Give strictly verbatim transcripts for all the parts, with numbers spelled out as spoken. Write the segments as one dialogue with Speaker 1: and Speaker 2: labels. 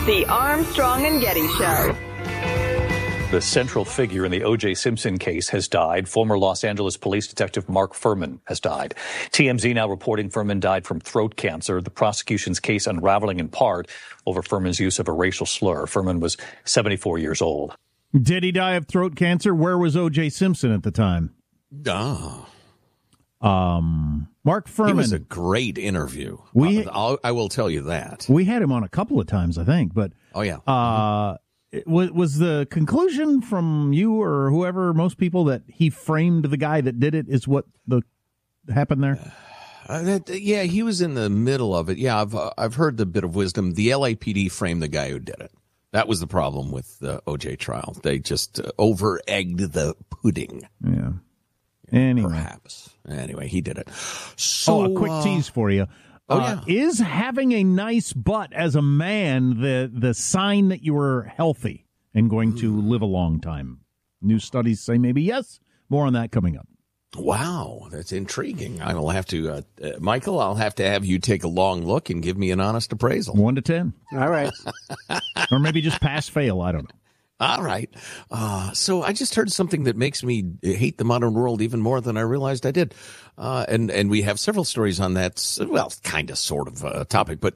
Speaker 1: The Armstrong and Getty Show.
Speaker 2: The central figure in the O J. Simpson case has died. Former Los Angeles police detective Mark Fuhrman has died. T M Z now reporting Fuhrman died from throat cancer. The prosecution's case unraveling in part over Fuhrman's use of a racial slur. Fuhrman was seventy-four years old.
Speaker 3: Did he die of throat cancer? Where was O J. Simpson at the time?
Speaker 4: Ah.
Speaker 3: Um, Mark Fuhrman.
Speaker 4: It was a great interview.
Speaker 3: We,
Speaker 4: I'll, I will tell you that.
Speaker 3: We had him on a couple of times, I think. But
Speaker 4: oh yeah.
Speaker 3: Uh, it was, was the conclusion from you or whoever, most people, that he framed the guy that did it is what the happened there?
Speaker 4: Uh, that, yeah, he was in the middle of it. Yeah, I've uh, I've heard the bit of wisdom. The L A P D framed the guy who did it. That was the problem with the O J trial. They just uh, over-egged the pudding.
Speaker 3: Yeah. Anyway.
Speaker 4: Perhaps. Anyway, he did it. So,
Speaker 3: oh, a quick
Speaker 4: uh,
Speaker 3: tease for you.
Speaker 4: Oh,
Speaker 3: uh,
Speaker 4: yeah.
Speaker 3: Is having a nice butt as a man the, the sign that you are healthy and going to live a long time? New studies say maybe yes. More on that coming up.
Speaker 4: Wow, that's intriguing. I will have to, uh, uh, Michael, I'll have to have you take a long look and give me an honest appraisal.
Speaker 3: One to ten.
Speaker 5: All right.
Speaker 3: Or maybe just pass, fail. I don't know.
Speaker 4: All right. Uh, so I just heard something that makes me hate the modern world even more than I realized I did. Uh, and, and we have several stories on that, well, kind of sort of uh, topic, but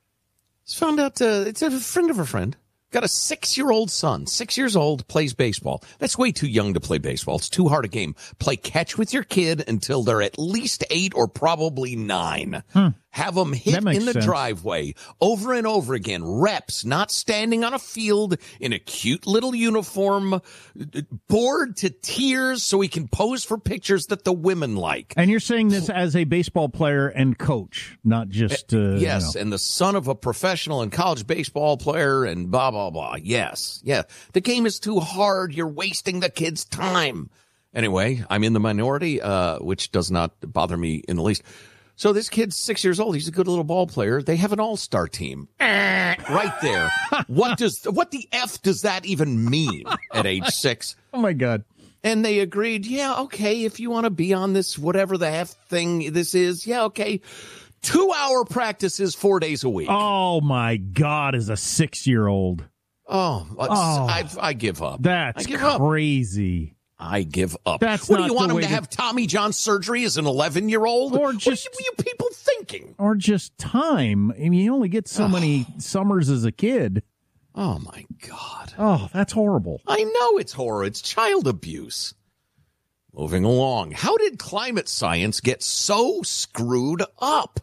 Speaker 4: found out uh, it's a friend of a friend. Got a six-year-old son, six years old, plays baseball. That's way too young to play baseball. It's too hard a game. Play catch with your kid until they're at least eight or probably nine.
Speaker 3: Hmm.
Speaker 4: Have them hit
Speaker 3: That makes
Speaker 4: in the
Speaker 3: sense.
Speaker 4: driveway over and over again. Reps, not standing on a field in a cute little uniform, bored to tears so he can pose for pictures that the women like.
Speaker 3: And you're saying this as a baseball player and coach, not just... Uh,
Speaker 4: Yes,
Speaker 3: you know.
Speaker 4: and the son of a professional and college baseball player and blah, blah, blah. Yes, yeah. The game is too hard. You're wasting the kid's time. Anyway, I'm in the minority, uh, which does not bother me in the least. So this kid's six years old. He's a good little ball player. They have an all-star team. Right there. What does, what the F does that even mean at age six?
Speaker 3: Oh, my God.
Speaker 4: And they agreed, yeah, okay, if you want to be on this, whatever the F thing this is, yeah, okay. Two-hour practices four days a week.
Speaker 3: Oh, my God, as a six-year-old.
Speaker 4: Oh,
Speaker 3: Oh.
Speaker 4: I, I give up.
Speaker 3: That's
Speaker 4: I give up.
Speaker 3: crazy.
Speaker 4: I give up.
Speaker 3: That's
Speaker 4: what
Speaker 3: not
Speaker 4: do you want
Speaker 3: the
Speaker 4: him
Speaker 3: way
Speaker 4: to
Speaker 3: to-
Speaker 4: have Tommy John surgery as an eleven-year-old?
Speaker 3: Or just-
Speaker 4: What are you, you people thinking?
Speaker 3: Or just time. I mean, you only get so many summers as a kid.
Speaker 4: Oh, my God.
Speaker 3: Oh, that's horrible.
Speaker 4: I know it's horror. It's child abuse. Moving along. How did climate science get so screwed up?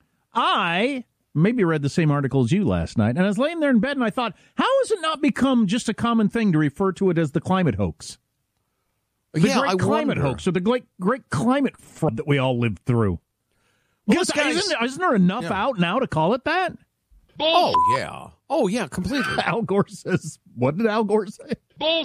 Speaker 3: I maybe read the same article as you last night, and I was laying there in bed, and I thought, how has it not become just a common thing to refer to it as the climate hoax? The
Speaker 4: yeah,
Speaker 3: great
Speaker 4: I
Speaker 3: climate
Speaker 4: wonder.
Speaker 3: hoax, or the great, great climate fraud that we all lived through.
Speaker 4: Well,
Speaker 3: Because
Speaker 4: this guy's-
Speaker 3: isn't, isn't there enough
Speaker 4: Yeah.
Speaker 3: out now to call it that?
Speaker 4: Oh, yeah. Oh, yeah, completely.
Speaker 3: Al Gore says, what did Al Gore say?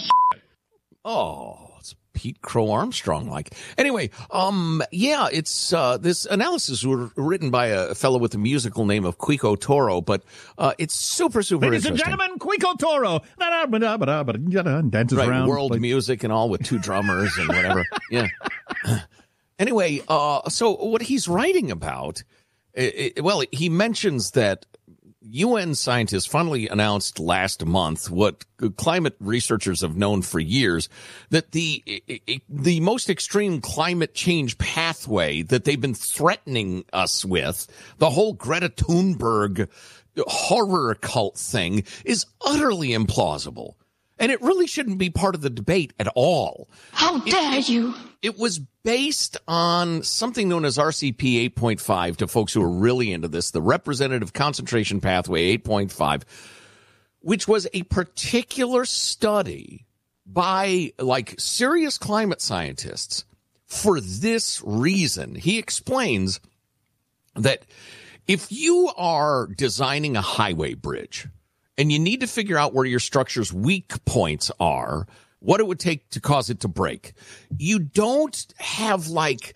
Speaker 4: Oh, it's Pete Crow Armstrong like. Anyway, um, yeah, it's uh, this analysis was written by a fellow with the musical name of Quico Toro, but uh, it's super, super
Speaker 3: Ladies and
Speaker 4: interesting.
Speaker 3: gentlemen, Quico Toro. Dances
Speaker 4: Right,
Speaker 3: around.
Speaker 4: world
Speaker 3: like-
Speaker 4: music and all with two drummers and whatever. Yeah. Anyway, uh, so what he's writing about, i i well, he mentions that U N scientists finally announced last month what climate researchers have known for years, that the the most extreme climate change pathway that they've been threatening us with, the whole Greta Thunberg horror cult thing, is utterly implausible. And it really shouldn't be part of the debate at all.
Speaker 6: How dare
Speaker 4: it,
Speaker 6: you?
Speaker 4: It was based on something known as R C P eight point five to folks who are really into this, the Representative Concentration Pathway eight point five, which was a particular study by like serious climate scientists for this reason. He explains that if you are designing a highway bridge, and you need to figure out where your structure's weak points are, what it would take to cause it to break. You don't have like,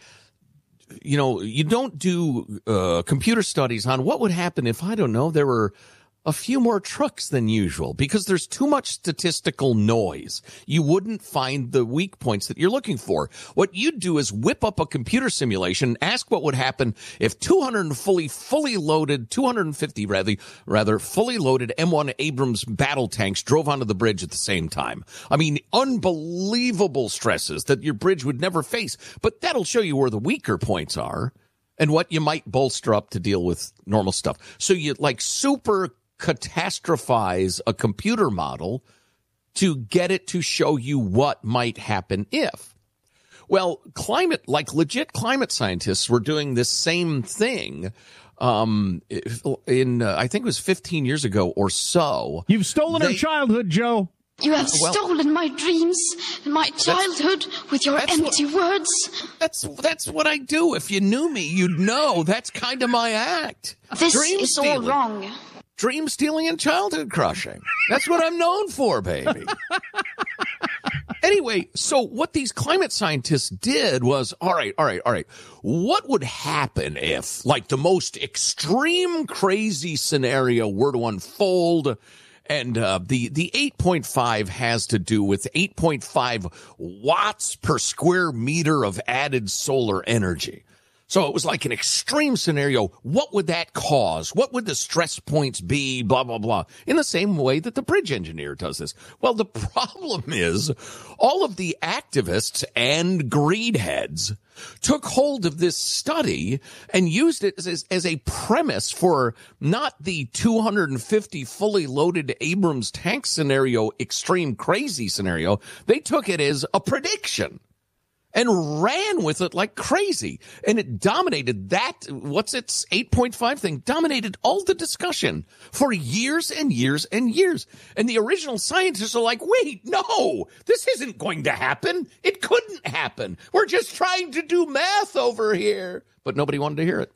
Speaker 4: you know, you don't do uh, computer studies on what would happen if, I don't know, there were a few more trucks than usual because there's too much statistical noise. You wouldn't find the weak points that you're looking for. What you'd do is whip up a computer simulation, ask what would happen if two hundred fully, fully loaded, two hundred fifty rather, rather fully loaded M one Abrams battle tanks drove onto the bridge at the same time. I mean, unbelievable stresses that your bridge would never face, but that'll show you where the weaker points are and what you might bolster up to deal with normal stuff. So you like super catastrophize a computer model to get it to show you what might happen if. Well, climate, like legit climate scientists were doing this same thing um, in, uh, I think it was fifteen years ago or so.
Speaker 3: You've stolen
Speaker 4: they,
Speaker 3: our childhood, Joe.
Speaker 5: You have
Speaker 4: well,
Speaker 5: stolen my dreams and my childhood with your empty
Speaker 4: what,
Speaker 5: words.
Speaker 4: That's that's what I do. If you knew me, you'd know that's kind of my act.
Speaker 5: This
Speaker 4: Dream
Speaker 5: is
Speaker 4: stealing.
Speaker 5: all wrong.
Speaker 4: Dream stealing and childhood crushing. That's what I'm known for, baby. Anyway, so what these climate scientists did was, all right, all right, all right. What would happen if, like, the most extreme crazy scenario were to unfold? And uh, the, the eight point five has to do with eight point five watts per square meter of added solar energy. So it was like an extreme scenario. What would that cause? What would the stress points be? Blah, blah, blah. In the same way that the bridge engineer does this. Well, the problem is all of the activists and greed heads took hold of this study and used it as, as a premise for not the two hundred fifty fully loaded Abrams tank scenario, extreme crazy scenario. They took it as a prediction and ran with it like crazy. And it dominated that, what's its eight point five thing, dominated all the discussion for years and years and years. And the original scientists are like, wait, no, this isn't going to happen. It couldn't happen. We're just trying to do math over here. But nobody wanted to hear it.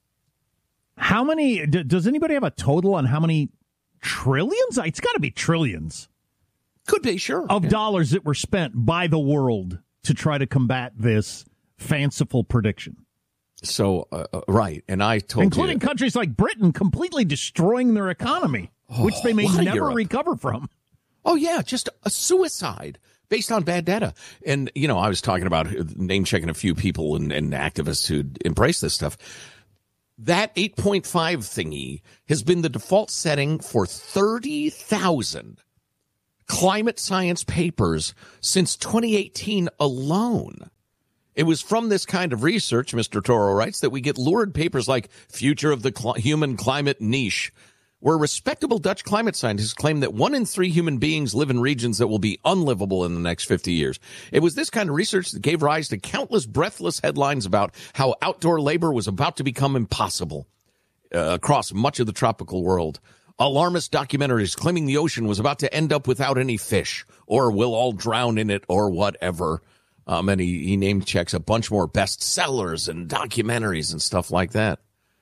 Speaker 3: How many, d- does anybody have a total on how many trillions? It's got to be trillions.
Speaker 4: Could be, sure.
Speaker 3: Of
Speaker 4: yeah.
Speaker 3: dollars that were spent by the world to try to combat this fanciful prediction.
Speaker 4: So, uh, right, and I told
Speaker 3: Including
Speaker 4: you,
Speaker 3: countries like Britain completely destroying their economy, oh, which they may never
Speaker 4: Europe.
Speaker 3: recover from.
Speaker 4: Oh, yeah, just a suicide based on bad data. And, you know, I was talking about name-checking a few people and, and activists who embrace this stuff. That eight point five thingy has been the default setting for thirty thousand climate science papers since twenty eighteen alone. It was from this kind of research, Mister Toro writes, that we get lurid papers like Future of the Cl- Human Climate Niche, where respectable Dutch climate scientists claim that one in three human beings live in regions that will be unlivable in the next fifty years. It was this kind of research that gave rise to countless breathless headlines about how outdoor labor was about to become impossible uh, across much of the tropical world. Alarmist documentaries claiming the ocean was about to end up without any fish, or we'll all drown in it, or whatever. Um, and he, he name checks a bunch more bestsellers and documentaries and stuff like that.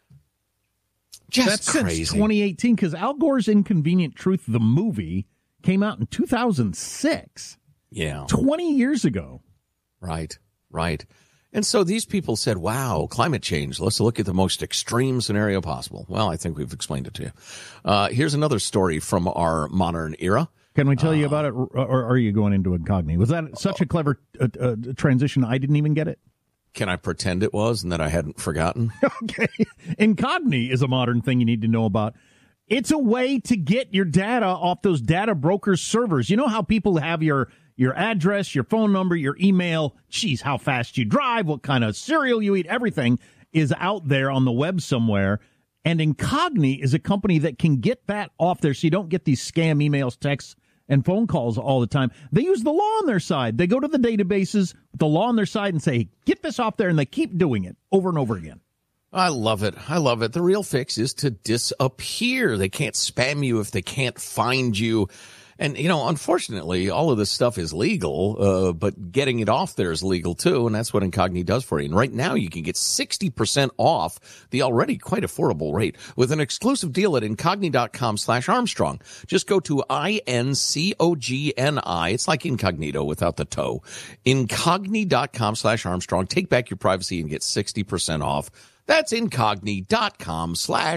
Speaker 4: Just
Speaker 3: That's
Speaker 4: crazy.
Speaker 3: Since twenty eighteen, because Al Gore's Inconvenient Truth, the movie, came out in two thousand six.
Speaker 4: Yeah.
Speaker 3: twenty years ago.
Speaker 4: Right, right. And so these people said, wow, climate change. Let's look at the most extreme scenario possible. Well, I think we've explained it to you. Uh, here's another story from our modern era.
Speaker 3: Can we tell uh, you about it, or are you going into incognito? Was that such a clever uh, uh, transition I didn't even get it?
Speaker 4: Can I pretend it was and that I hadn't forgotten?
Speaker 3: Okay. Incogni is a modern thing you need to know about. It's a way to get your data off those data brokers' servers. You know how people have your your address, your phone number, your email, geez, how fast you drive, what kind of cereal you eat, everything is out there on the web somewhere. And Incogni is a company that can get that off there so you don't get these scam emails, texts, and phone calls all the time. They use the law on their side. They go to the databases with the law on their side and say, get this off there, and they keep doing it over and over again.
Speaker 4: I love it. I love it. The real fix is to disappear. They can't spam you if they can't find you. And, you know, unfortunately, all of this stuff is legal, uh, but getting it off there is legal, too, and that's what Incogni does for you. And right now, you can get sixty percent off the already quite affordable rate with an exclusive deal at Incogni.com slash Armstrong. Just go to I N C O G N I. It's like incognito without the toe. Incogni.com slash Armstrong. Take back your privacy and get sixty percent off. That's Incogni.com slash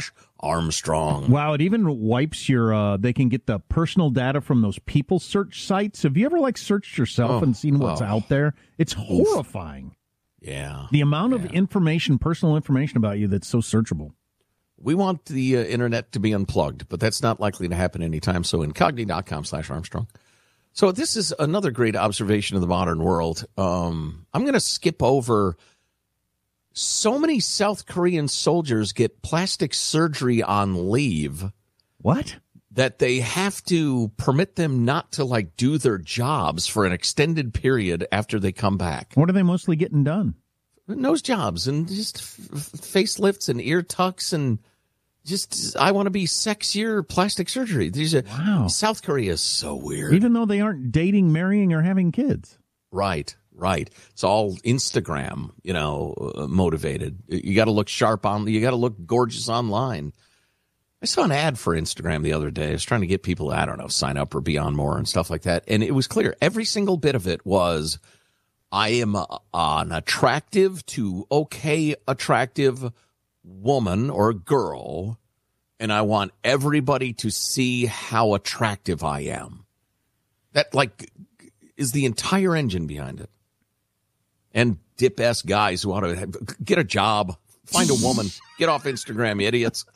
Speaker 4: Armstrong.
Speaker 3: Wow, it even wipes your, uh, they can get the personal data from those people search sites. Have you ever, like, searched yourself
Speaker 4: Oh,
Speaker 3: and seen what's
Speaker 4: oh.
Speaker 3: out there? It's horrifying.
Speaker 4: Yeah.
Speaker 3: The amount of
Speaker 4: yeah.
Speaker 3: information, personal information about you that's so searchable.
Speaker 4: We want the uh, internet to be unplugged, but that's not likely to happen anytime. So incogni.com slash Armstrong. So this is another great observation of the modern world. Um, I'm going to skip over. So many South Korean soldiers get plastic surgery on leave.
Speaker 3: What?
Speaker 4: That they have to permit them not to, like, do their jobs for an extended period after they come back.
Speaker 3: What are they mostly getting done?
Speaker 4: Nose jobs and just f- facelifts and ear tucks and just, I want to be sexier plastic surgery. These are,
Speaker 3: Wow.
Speaker 4: South Korea is so weird.
Speaker 3: Even though they aren't dating, marrying, or having kids.
Speaker 4: Right, right. It's all Instagram, you know, uh, motivated. You got to look sharp on, you got to look gorgeous online. I saw an ad for Instagram the other day. I was trying to get people, I don't know, sign up or be on more and stuff like that. And it was clear. Every single bit of it was, I am a, an attractive to okay attractive woman or girl, and I want everybody to see how attractive I am. That, like, is the entire engine behind it. And dip-ass guys who want to get a job, find a woman, get off Instagram, you idiots.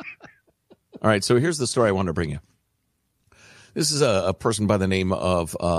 Speaker 4: All right, so here's the story I wanted to bring you. This is a, a person by the name of uh,